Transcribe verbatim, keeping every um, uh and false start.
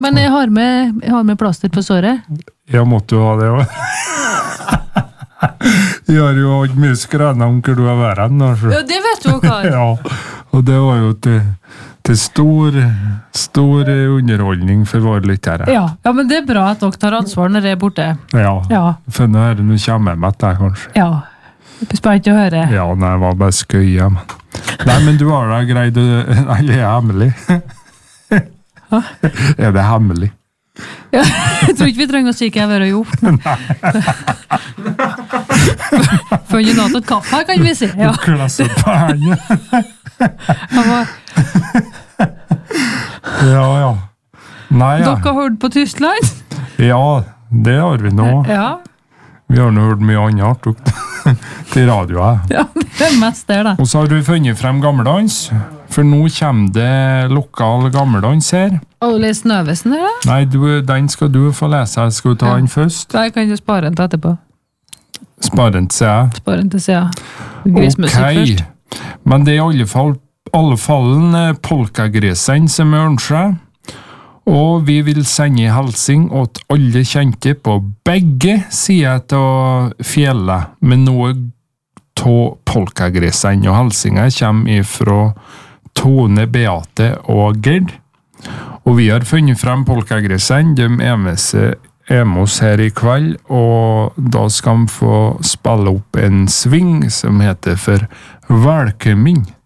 Men jeg har med, jeg har med plaster på såret. Jeg måtte jo ha det også. Jeg har jo hatt mye skrøna om hvor du har vært hen. Ja, det vet du hva. Ja, og det var jo til, til stor, stor underholdning for våre lyttere. Ja, ja, men det er bra at dere tar ansvar når jeg er borte. Ja, Ja. for nå er det nå kommer jeg med deg, kanskje. Ja, spennende å høre. Ja, nei, det var bare skøye, men... Nei, men du har da greid å... Nei, det er hemmelig. Hå? Er det hemmelig? Ja, jeg tror ikke vi trenger å si hva jeg har gjort. Funnet noe til kaffe, kan vi si. Ja. Klasse på henne. Jeg var- Ja, ja. Nei, ja. Dere har hørt på Tyskland? Ja, det har vi nå. Ja, Vi har nå hørt mye annet artig til radioet. ja, det er mest der da. Og så har du funnet frem gammeldans, for nå kommer det lokal gammeldans her. Og les Nøvesen her da? Nei, du, den skal du få lese. Skal du ta Ja. den først? Da kan du spare den til etterpå. Spar den til jeg. Spare den til siden. Grismusikk først. Men det er i alle fall, alle fallen eh, polkagrisen som er ønsker. Og vi vil sende hilsing til alle kjente på begge sider av fjellet, med noe av polkagrisen. Og hilsingen kommer fra Tone, Beate og Gerd. Og vi har funnet frem polkagrisen. De er med seg er med oss her i kveld, og da skal de få spille opp en sving som heter for Velkommen.